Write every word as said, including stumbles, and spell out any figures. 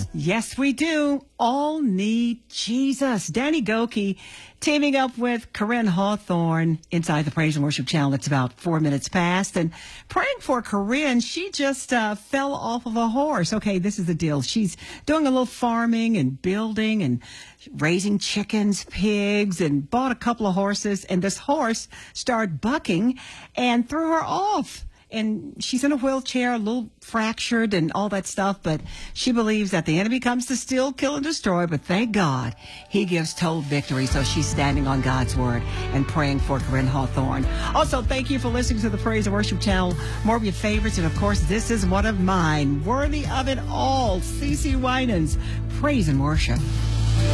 Yes, we do. All need Jesus. Danny Gokey teaming up with Corinne Hawthorne inside the Praise and Worship Channel. It's about four minutes past. And praying for Corinne, she just uh, fell off of a horse. Okay, this is the deal. She's doing a little farming and building and raising chickens, pigs, and bought a couple of horses. And this horse started bucking and threw her off. And she's in a wheelchair, a little fractured and all that stuff, but she believes that the enemy comes to steal, kill, and destroy, but thank God he gives total victory. So she's standing on God's word and praying for Corinne Hawthorne. Also, thank you for listening to the Praise and Worship Channel. More of your favorites, and of course, this is one of mine, Worthy of It All, CeCe Winans, Praise and Worship.